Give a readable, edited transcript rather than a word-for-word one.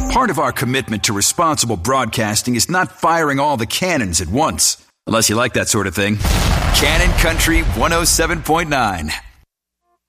Part of our commitment to responsible broadcasting is not firing all the cannons at once. Unless you like that sort of thing. Cannon Country 107.9.